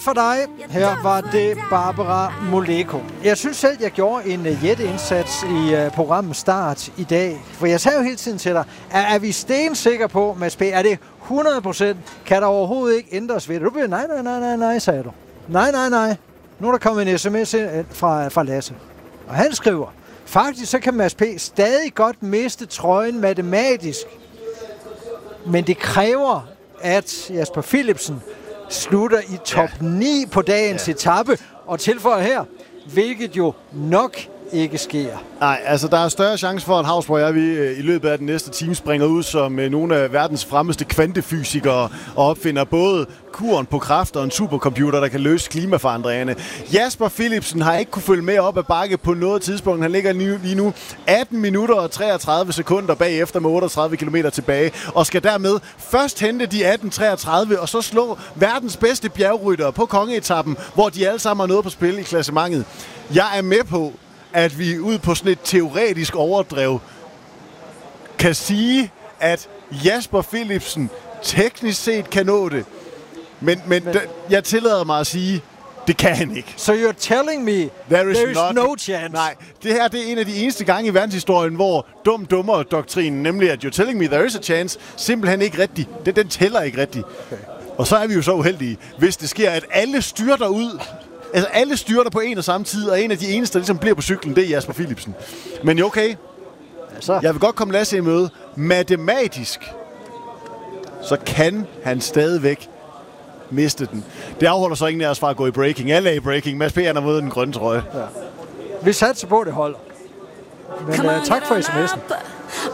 for dig. Her var det Barbara Moleko. Jeg synes selv, jeg gjorde en jætteindsats i programmets start i dag. For jeg sagde jo hele tiden til dig, er vi stensikre på, Mads P., er det 100%? Kan der overhovedet ikke ændres ved det? Du bliver, nej, sagde du. Nej. Nu er der kommet en sms fra Lasse. Og han skriver, faktisk så kan Mads P. stadig godt miste trøjen matematisk. Men det kræver, at Jasper Philipsen slutter i top 9 på dagens etape, og tilføjer her, hvilket jo nok ikke sker. Nej, altså der er større chance for, at Hausborg og jeg i løbet af den næste time springer ud som nogle af verdens fremmeste kvantefysikere og opfinder både kuren på kraft og en supercomputer, der kan løse klimaforandringerne. Jasper Philipsen har ikke kunne følge med op ad bakke på noget tidspunkt. Han ligger lige nu 18 minutter og 33 sekunder bagefter med 38 km tilbage, og skal dermed først hente de 18.33 og så slå verdens bedste bjergryttere på kongeetappen, hvor de alle sammen har noget på spil i klassementet. Jeg er med på, at vi ud på sådan et teoretisk overdrev kan sige, at Jasper Philipsen teknisk set kan nå det. Men jeg tillader mig at sige, det kan han ikke. So you're telling me there is no chance? Nej, det her det er en af de eneste gange i verdenshistorien, hvor dum-dummer-doktrinen, nemlig at you're telling me there is a chance, simpelthen ikke rigtig. Den tæller ikke rigtig. Okay. Og så er vi jo så uheldige, hvis det sker, at alle styrter ud. Altså alle styrter på en og samme tid, og en af de eneste, der ligesom bliver på cyklen, det er Jasper Philipsen. Men okay, jeg vil godt komme Lasse i møde. Matematisk, så kan han stadigvæk miste den. Det afholder så ingen af os fra at gå i breaking. Alle er i breaking. Mads P. har mod den grønne trøje. Ja. Vi satser på, det holder. Men tak for sms'en.